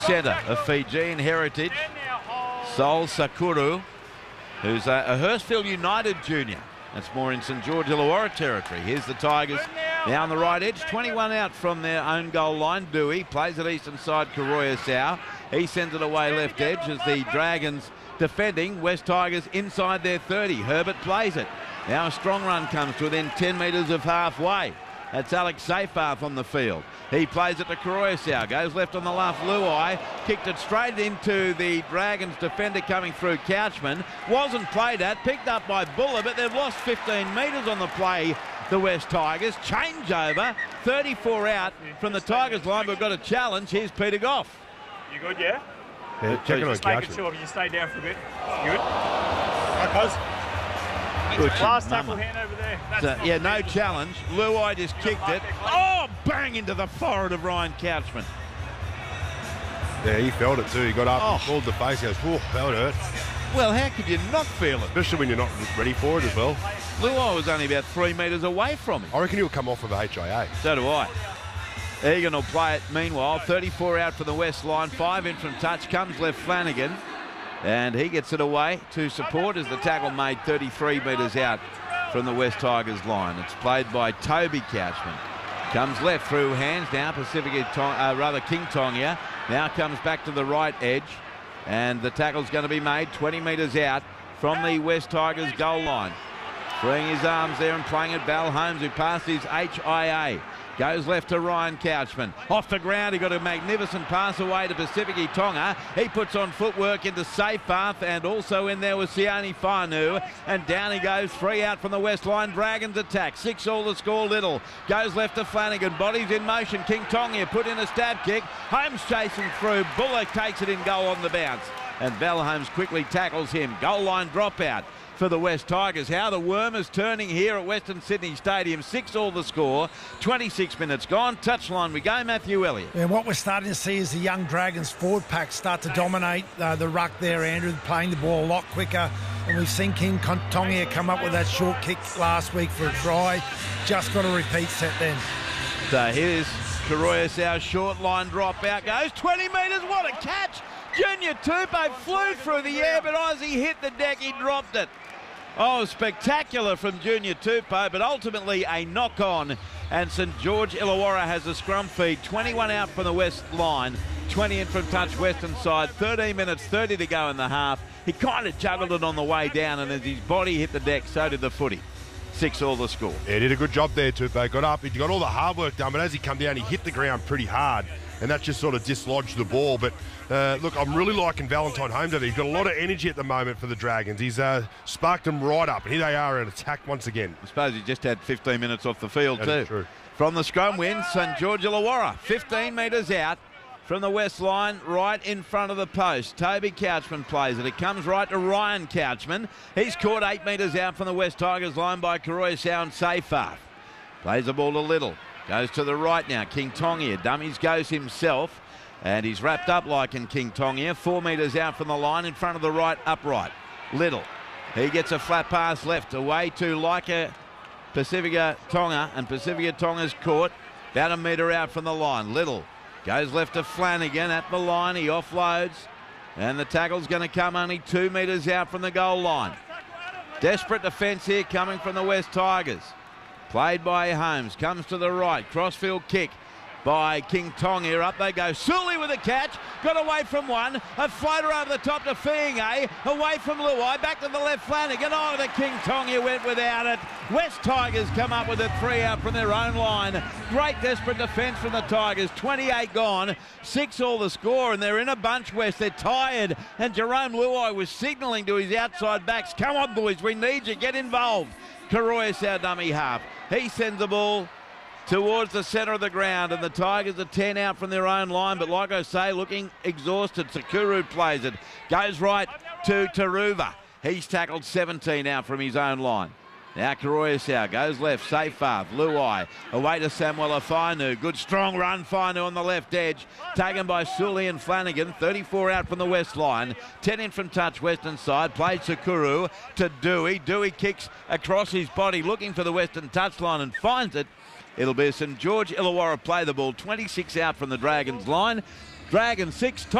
Centre of Fijian heritage, Sol Sakuru, who's a Hurstville United junior. That's more in St George Illawarra territory. Here's the Tigers now on the right edge, 21 out from their own goal line. Dewey plays it eastern side, Karoya Sau. He sends it away left edge as the Dragons defending. West Tigers inside their 30. Herbert plays it. Now a strong run comes to within 10 metres of halfway. That's Alex Seyfarth on the field. He plays it to Karoya Sau. Goes left on the left. Luai kicked it straight into the Dragons defender coming through Couchman. Wasn't played at. Picked up by Buller, but they've lost 15 metres on the play, the West Tigers. Changeover. 34 out from the Tigers line. We've got a challenge. Here's Peter Goff. You good, yeah? Yeah, checking on just making Couchman. sure if you stay down for a bit. You good? Right, last tackle hand over there. So, yeah, no challenge. Luai just kicked it. Oh, bang into the forehead of Ryan Couchman. Yeah, he felt it too. He got up and pulled the face. He goes, "Whoa, that would hurt." Well, how could you not feel it? Especially when you're not ready for it as well. Luai was only about 3 metres away from him. I reckon he'll come off with a HIA. So do I. Egan will play it meanwhile. 34 out from the West line. 5 in from touch. Comes left Flanagan. And he gets it away to support as the tackle made 33 metres out from the West Tigers line. It's played by Toby Couchman. Comes left through hands now. King Tongia now comes back to the right edge. And the tackle's going to be made 20 metres out from the West Tigers goal line. Freeing his arms there and playing it. Val Holmes, who passed his HIA. Goes left to Ryan Couchman. Off the ground, he got a magnificent pass away to Pacific Tonga. He puts on footwork into Seyfarth, and also in there was Sione Whanu. And down he goes, 3 out from the West line. Dragons attack. 6 all to score. Little goes left to Flanagan. Bodies in motion. King Tonga put in a stab kick. Holmes chasing through. Buller takes it in goal on the bounce. And Val Holmes quickly tackles him. Goal line dropout for the West Tigers. How the worm is turning here at Western Sydney Stadium. 6 all the score. 26 minutes gone. Touchline we go. Matthew Elliott. And what we're starting to see is the young Dragons forward pack start to dominate the ruck there, Andrew, playing the ball a lot quicker. And we've seen King Tongia come up with that short kick last week for a try. Just got a repeat set then. So here's Karoya Sau, short line drop out. Goes 20 metres. What a catch. Junior Tupou flew through the air, but as he hit the deck, he dropped it. Oh, spectacular from Junior Tupou, but ultimately a knock-on. And St George Illawarra has a scrum feed. 21 out from the West line, 20 in from touch Western side. 13 minutes, 30 to go in the half. He kind of juggled it on the way down, and as his body hit the deck, so did the footy. 6 all the score. Yeah, he did a good job there, Tupou. Got up, he got all the hard work done, but as he come down, he hit the ground pretty hard, and that just sort of dislodged the ball. But look, I'm really liking Valentine Holmes. He's got a lot of energy at the moment for the Dragons. He's sparked them right up, and here they are in attack once again. I suppose he just had 15 minutes off the field that too. Is true. From the scrum win, St George Illawarra, 15 metres out from the West line, right in front of the post. Toby Couchman plays it. It comes right to Ryan Couchman. He's caught 8 metres out from the West Tigers line by Karoya Sau and Seyfarth. Plays the ball to Little. Goes to the right now. King Tongia. Dummies goes himself. And he's wrapped up like in King Tongia. 4 metres out from the line in front of the right upright. Little. He gets a flat pass left away to Laika Pacifica Tonga. And Pacifica Tonga's caught about a metre out from the line. Little goes left to Flanagan at the line. He offloads. And the tackle's going to come only 2 metres out from the goal line. Desperate defence here coming from the West Tigers. Played by Holmes, comes to the right, crossfield kick by King Tonga. Up they go. Sully with a catch, got away from one. A floater over the top to Fiinga, away from Luai, back to the left Flanagan. Oh, the King Tonga went without it. West Tigers come up with a 3 out from their own line. Great desperate defence from the Tigers. 28 gone, 6 all the score, and they're in a bunch, West. They're tired, and Jerome Luai was signalling to his outside backs, come on boys, we need you, get involved. Karoya Sau dummy half. He sends the ball towards the centre of the ground, and the Tigers are 10 out from their own line, but like I say, looking exhausted. Sakuru plays it. Goes right to Taruva. He's tackled 17 out from his own line. Now Karoya Sau goes left. Seyfarth, Luai, away to Samuel Whanu. Good strong run, Whanu on the left edge. Taken by Sully and Flanagan. 34 out from the West line. 10 in from touch Western side. Played Sakuru to Dewey. Dewey kicks across his body, looking for the Western touchline and finds it. It'll be St George Illawarra play the ball. 26 out from the Dragons line. Dragons 6.